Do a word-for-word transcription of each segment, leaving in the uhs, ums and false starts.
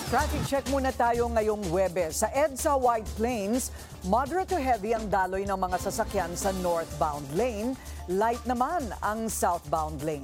Traffic check muna tayo ngayong Huwebes. Sa EDSA White Plains, moderate to heavy ang daloy ng mga sasakyan sa northbound lane. Light naman ang southbound lane.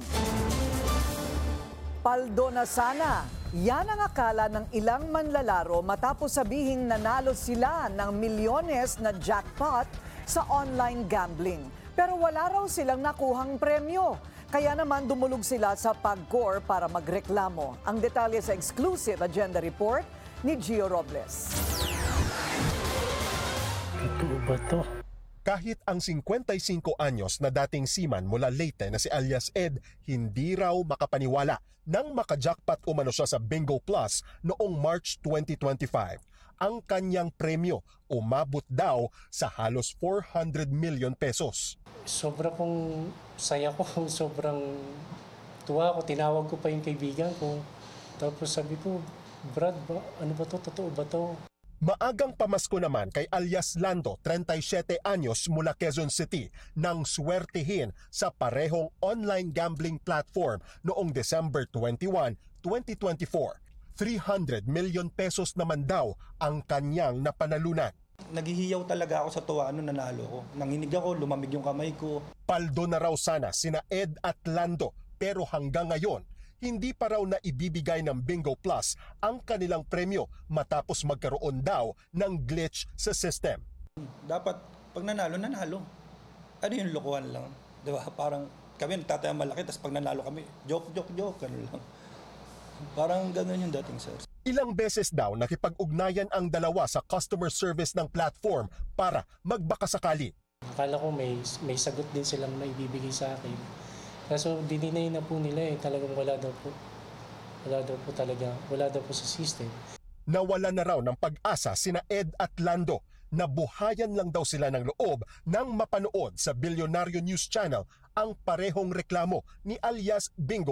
Paldo na sana. Yan ang akala ng ilang manlalaro matapos sabihing nanalo sila ng milyones na jackpot sa online gambling. Pero wala raw silang nakuhang premyo. Kaya naman dumulog sila sa PAGCOR para magreklamo. Ang detalye sa exclusive agenda report ni Gio Robles. Totoo ba to? Kahit ang fifty-five anyos na dating seaman mula Leyte na si alias Ed, hindi raw makapaniwala nang makajackpot umano siya sa Bingo Plus noong March twenty twenty-five. Ang kanyang premyo umabot daw sa halos four hundred million pesos. Sobra kong saya ko, sobrang tuwa ko. Tinawag ko pa yung kaibigan ko. Tapos sabi ko, Brad, ba, ano ba to? Totoo ba to? Maagang pamasko naman kay alias Lando, thirty-seven anyos mula Quezon City, nang swertihin sa parehong online gambling platform noong December twenty-first, twenty twenty-four. three hundred million pesos naman daw ang kanyang napanalunan. Naghihiyaw talaga ako sa tuwa nung nanalo ko. Nanginig ako, lumamig yung kamay ko. Paldo na raw sana sina Ed at Lando, pero hanggang ngayon, hindi pa raw na ibibigay ng Bingo Plus ang kanilang premyo matapos magkaroon daw ng glitch sa system. Dapat pag nanalo, nanalo. Ano yung lokohan lang? Diba? Parang kami nagtatayang malaki, tapos pag nanalo kami, joke, joke, joke, gano'n lang. Parang gano'n yung dating, sir. Ilang beses daw nakipag-ugnayan ang dalawa sa customer service ng platform para magbakasakali. Akala ko may, may sagot din silang na ibibigay sa akin. Kaso dininay na po nila eh. Talagang wala daw po. Wala daw po talaga. Wala daw po sa system. Nawala na raw ng pag-asa sina Ed at Lando. Nabuhayan lang daw sila ng loob nang mapanood sa Bilyonaryo News Channel ang parehong reklamo ni alias Bingo